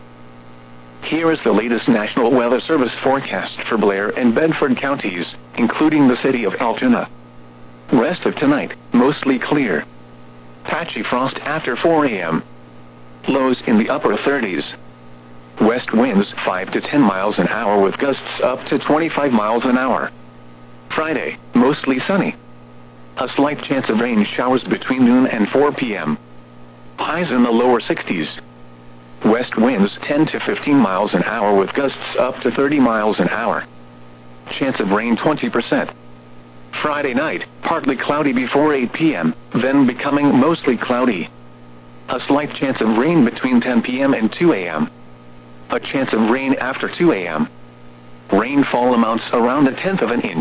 Here is the latest National Weather Service forecast for Blair and Bedford counties, including the city of Altoona. Rest of tonight, mostly clear. Patchy frost after 4 a.m. Lows in the upper 30s. West winds 5 to 10 miles an hour with gusts up to 25 miles an hour. Friday, mostly sunny. A slight chance of rain showers between noon and 4 p.m. Highs in the lower 60s. West winds 10 to 15 miles an hour with gusts up to 30 miles an hour. Chance of rain 20%. Friday night, partly cloudy before 8 p.m., then becoming mostly cloudy. A slight chance of rain between 10 p.m. and 2 a.m. A chance of rain after 2 a.m. Rainfall amounts around 1/10 of an inch.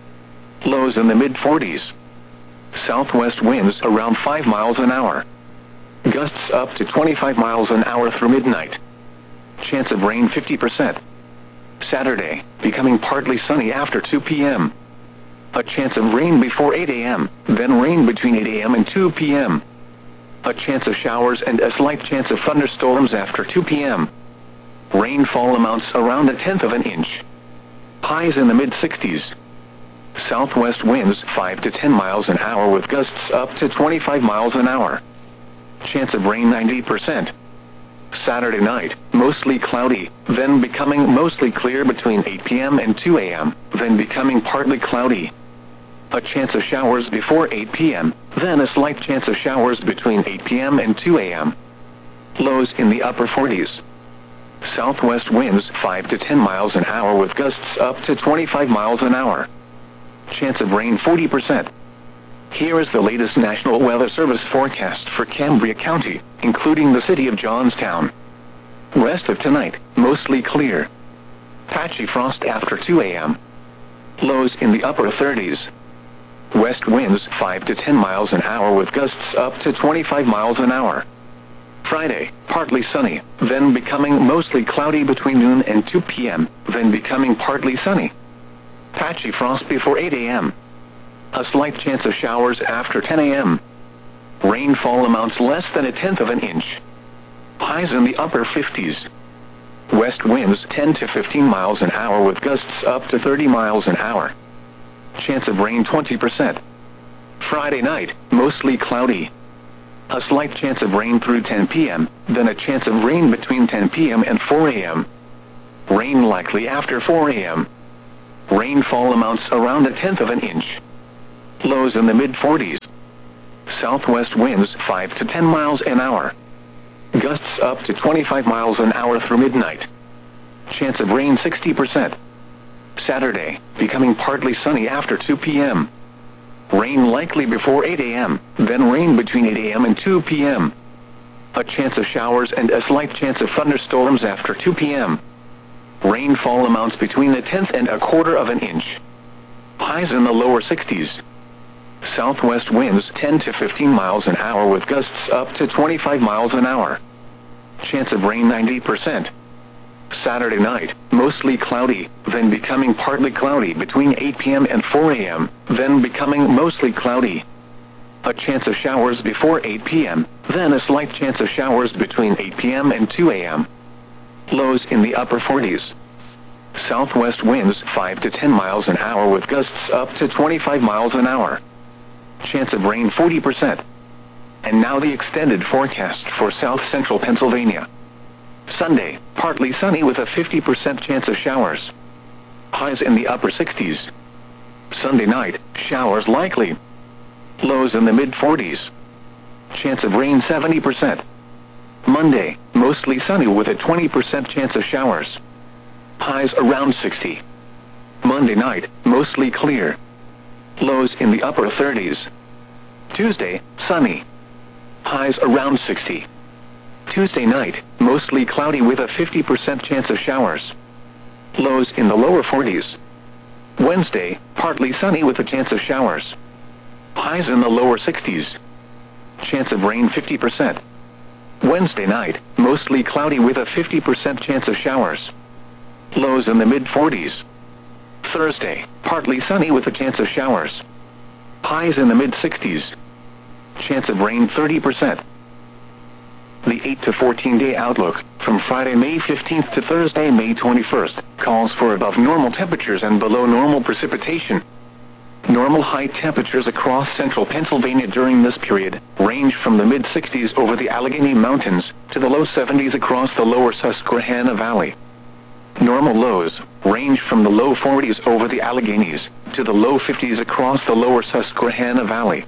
Lows in the mid-40s. Southwest winds around 5 miles an hour. Gusts up to 25 miles an hour through midnight. Chance of rain 50%. Saturday, becoming partly sunny after 2 p.m. A chance of rain before 8 a.m., then rain between 8 a.m. and 2 p.m. A chance of showers and a slight chance of thunderstorms after 2 p.m. Rainfall amounts around 1/10 of an inch. Highs in the mid-60s. Southwest winds 5 to 10 miles an hour with gusts up to 25 miles an hour. Chance of rain 90%. Saturday night, mostly cloudy, then becoming mostly clear between 8 p.m. and 2 a.m., then becoming partly cloudy. A chance of showers before 8 p.m., then a slight chance of showers between 8 p.m. and 2 a.m. Lows in the upper 40s. Southwest winds 5 to 10 miles an hour with gusts up to 25 miles an hour. Chance of rain 40%. Here is the latest National Weather Service forecast for Cambria County, including the city of Johnstown. Rest of tonight, mostly clear. Patchy frost after 2 a.m. Lows in the upper 30s. West winds 5 to 10 miles an hour with gusts up to 25 miles an hour. Friday, partly sunny, then becoming mostly cloudy between noon and 2 p.m., then becoming partly sunny. Patchy frost before 8 a.m. A slight chance of showers after 10 a.m. Rainfall amounts less than 1/10 of an inch. Highs in the upper 50s. West winds 10 to 15 miles an hour with gusts up to 30 miles an hour. Chance of rain 20%. Friday night, mostly cloudy. A slight chance of rain through 10 p.m., then a chance of rain between 10 p.m. and 4 a.m. Rain likely after 4 a.m. Rainfall amounts around 1/10 of an inch. Lows in the mid-40s. Southwest winds 5 to 10 miles an hour. Gusts up to 25 miles an hour through midnight. Chance of rain 60%. Saturday, becoming partly sunny after 2 p.m. Rain likely before 8 a.m., then rain between 8 a.m. and 2 p.m. A chance of showers and a slight chance of thunderstorms after 2 p.m. Rainfall amounts between 1/10 and 1/4 of an inch. Highs in the lower 60s. Southwest winds 10 to 15 miles an hour with gusts up to 25 miles an hour. Chance of rain 90%. Saturday night, mostly cloudy, then becoming partly cloudy between 8 p.m. and 4 a.m., then becoming mostly cloudy. A chance of showers before 8 p.m., then a slight chance of showers between 8 p.m. and 2 a.m. Lows in the upper 40s. Southwest winds 5 to 10 miles an hour with gusts up to 25 miles an hour. Chance of rain 40%. And now the extended forecast for south central Pennsylvania. Sunday, partly sunny with a 50% chance of showers. Highs in the upper 60s. Sunday night, showers likely. Lows in the mid-40s. Chance of rain 70%. Monday, mostly sunny with a 20% chance of showers. Highs around 60. Monday night, mostly clear. Lows in the upper 30s. Tuesday, sunny. Highs around 60. Tuesday night, mostly cloudy with a 50% chance of showers. Lows in the lower 40s. Wednesday, partly sunny with a chance of showers. Highs in the lower 60s. Chance of rain 50%. Wednesday night, mostly cloudy with a 50% chance of showers. Lows in the mid-40s. Thursday, partly sunny with a chance of showers. Highs in the mid-60s. Chance of rain 30%. The 8 to 14-day outlook, from Friday, May 15th to Thursday, May 21st, calls for above normal temperatures and below normal precipitation. Normal high temperatures across central Pennsylvania during this period range from the mid-60s over the Allegheny Mountains to the low 70s across the lower Susquehanna Valley. Normal lows range from the low 40s over the Alleghenies to the low 50s across the lower Susquehanna Valley.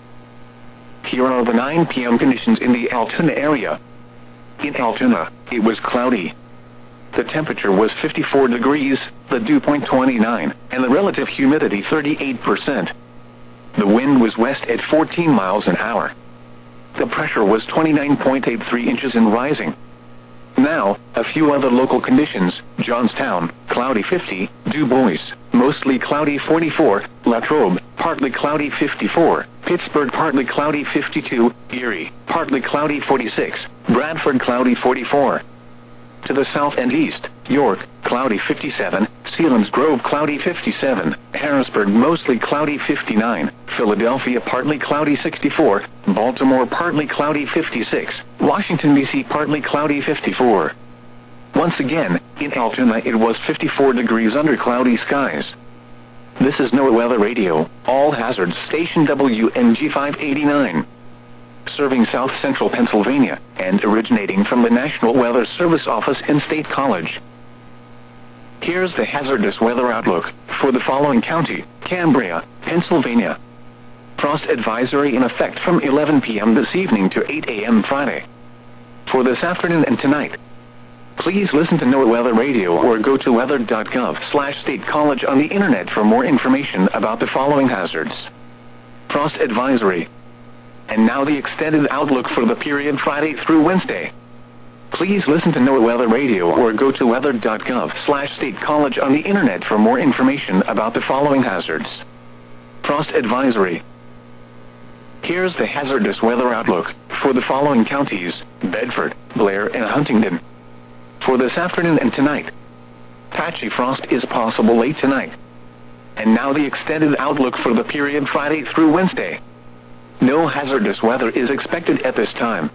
Here are the 9 p.m. conditions in the Altoona area. In Altoona, it was cloudy. The temperature was 54 degrees, the dew point 29, and the relative humidity 38%. The wind was west at 14 miles an hour. The pressure was 29.83 inches and rising. Now, a few other local conditions: Johnstown, cloudy 50, Du Bois, mostly cloudy 44, Latrobe, partly cloudy 54, Pittsburgh, partly cloudy 52, Erie, partly cloudy 46, Bradford, cloudy 44. To the south and east, York, cloudy 57, Selinsgrove, cloudy 57, Harrisburg, mostly cloudy 59, Philadelphia, partly cloudy 64, Baltimore, partly cloudy 56, Washington, D.C., partly cloudy 54. Once again, in Altoona it was 54 degrees under cloudy skies. This is NOAA Weather Radio, all hazards station WNG 589. Serving south central Pennsylvania, and originating from the National Weather Service Office in State College. Here's the hazardous weather outlook for the following county: Cambria, Pennsylvania. Frost advisory in effect from 11 p.m. this evening to 8 a.m. Friday. For this afternoon and tonight. Please listen to NOAA Weather Radio or go to weather.gov/State College on the internet for more information about the following hazards. Frost advisory. And now the extended outlook for the period Friday through Wednesday. Please listen to NOAA Weather Radio or go to weather.gov/State College on the internet for more information about the following hazards. Frost advisory. Here's the hazardous weather outlook for the following counties: Bedford, Blair, and Huntingdon. For this afternoon and tonight. Patchy frost is possible late tonight. And now the extended outlook for the period Friday through Wednesday. No hazardous weather is expected at this time.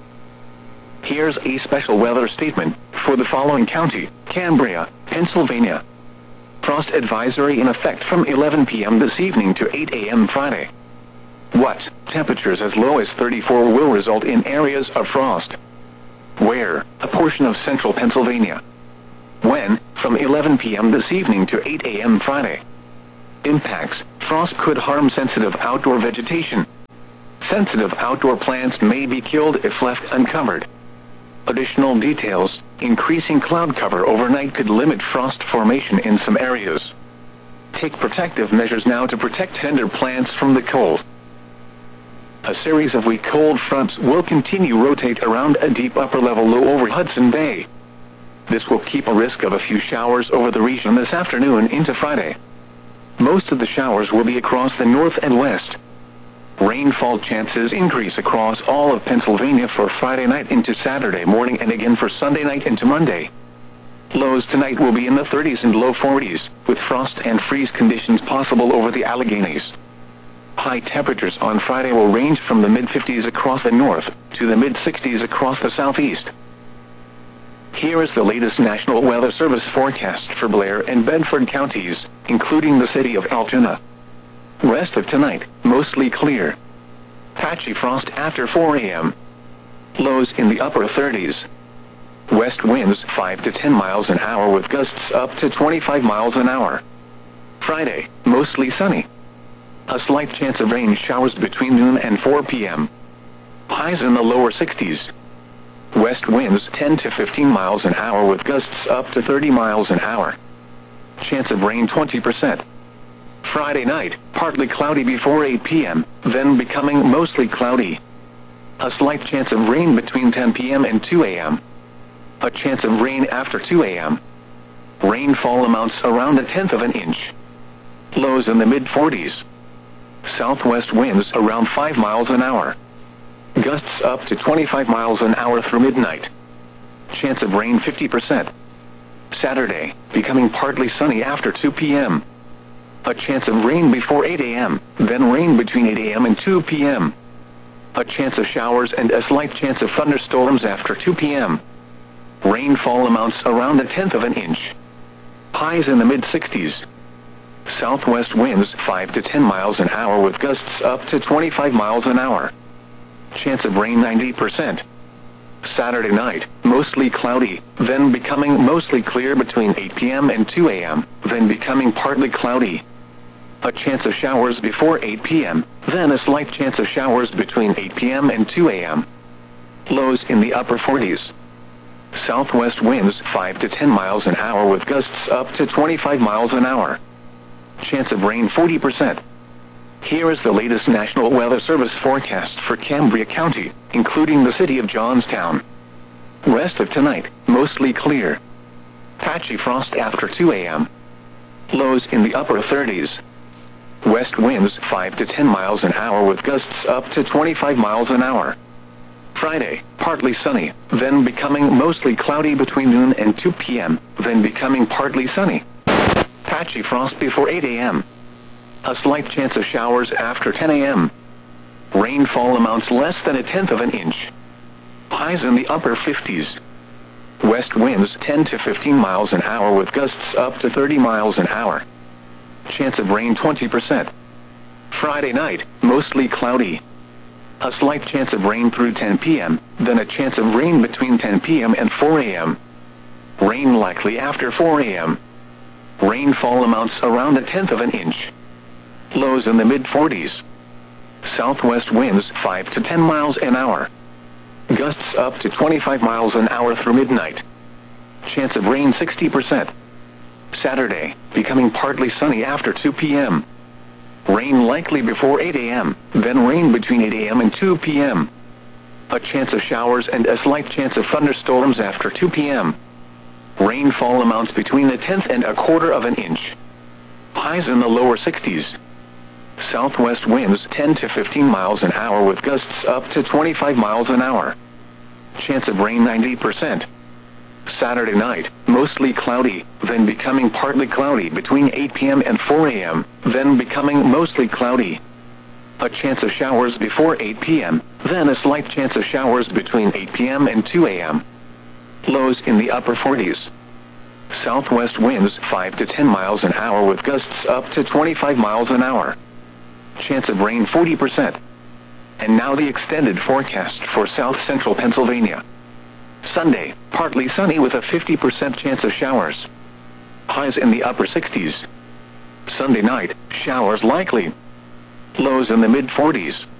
Here's a special weather statement for the following county: Cambria, Pennsylvania. Frost advisory in effect from 11 p.m. this evening to 8 a.m. Friday. What? Temperatures as low as 34 will result in areas of frost. Where? A portion of central Pennsylvania. When? From 11 p.m. this evening to 8 a.m. Friday. Impacts: frost could harm sensitive outdoor vegetation. Sensitive outdoor plants may be killed if left uncovered. Additional details: increasing cloud cover overnight could limit frost formation in some areas. Take protective measures now to protect tender plants from the cold. A series of weak cold fronts will continue rotate around a deep upper-level low over Hudson Bay. This will keep a risk of a few showers over the region this afternoon into Friday. Most of the showers will be across the north and west. Rainfall chances increase across all of Pennsylvania for Friday night into Saturday morning and again for Sunday night into Monday. Lows tonight will be in the 30s and low 40s, with frost and freeze conditions possible over the Alleghenies. High temperatures on Friday will range from the mid-50s across the north to the mid-60s across the southeast. Here is the latest National Weather Service forecast for Blair and Bedford counties, including the city of Altoona. Rest of tonight, mostly clear. Patchy frost after 4 a.m. Lows in the upper 30s. West winds 5 to 10 miles an hour with gusts up to 25 miles an hour. Friday, mostly sunny. A slight chance of rain showers between noon and 4 p.m. Highs in the lower 60s. West winds 10 to 15 miles an hour with gusts up to 30 miles an hour. Chance of rain 20%. Friday night, partly cloudy before 8 p.m., then becoming mostly cloudy. A slight chance of rain between 10 p.m. and 2 a.m. A chance of rain after 2 a.m. Rainfall amounts around 1/10 of an inch. Lows in the mid-40s. Southwest winds around 5 miles an hour. Gusts up to 25 miles an hour through midnight. Chance of rain 50%. Saturday, becoming partly sunny after 2 p.m. A chance of rain before 8 a.m., then rain between 8 a.m. and 2 p.m. A chance of showers and a slight chance of thunderstorms after 2 p.m. Rainfall amounts around 1/10 of an inch. Highs in the mid-60s. Southwest winds 5 to 10 miles an hour with gusts up to 25 miles an hour. Chance of rain 90%. Saturday night, mostly cloudy, then becoming mostly clear between 8 p.m. and 2 a.m., then becoming partly cloudy. A chance of showers before 8 p.m., then a slight chance of showers between 8 p.m. and 2 a.m. Lows in the upper 40s. Southwest winds 5 to 10 miles an hour with gusts up to 25 miles an hour. Chance of rain 40%. Here is the latest National Weather Service forecast for Cambria County, including the city of Johnstown. Rest of tonight, mostly clear. Patchy frost after 2 a.m. Lows in the upper 30s. West winds 5 to 10 miles an hour with gusts up to 25 miles an hour. Friday, partly sunny, then becoming mostly cloudy between noon and 2 p.m., then becoming partly sunny. Patchy frost before 8 a.m. A slight chance of showers after 10 a.m. Rainfall amounts less than 1/10 of an inch. Highs in the upper 50s. West winds 10 to 15 miles an hour with gusts up to 30 miles an hour. Chance of rain 20%. Friday night, mostly cloudy. A slight chance of rain through 10 p.m., then a chance of rain between 10 p.m. and 4 a.m. Rain likely after 4 a.m. Rainfall amounts around 1/10 of an inch. Lows in the mid-40s. Southwest winds 5 to 10 miles an hour. Gusts up to 25 miles an hour through midnight. Chance of rain 60%. Saturday, becoming partly sunny after 2 p.m. Rain likely before 8 a.m., then rain between 8 a.m. and 2 p.m. A chance of showers and a slight chance of thunderstorms after 2 p.m. Rainfall amounts between 1/10 and 1/4 of an inch. Highs in the lower 60s. Southwest winds 10 to 15 miles an hour with gusts up to 25 miles an hour. Chance of rain 90%. Saturday night, mostly cloudy, then becoming partly cloudy between 8 p.m. and 4 a.m., then becoming mostly cloudy. A chance of showers before 8 p.m., then a slight chance of showers between 8 p.m. and 2 a.m. Lows in the upper 40s. Southwest winds 5 to 10 miles an hour with gusts up to 25 miles an hour. Chance of rain 40%. And now the extended forecast for south central Pennsylvania. Sunday, partly sunny with a 50% chance of showers. Highs in the upper 60s. Sunday night, showers likely. Lows in the mid-40s.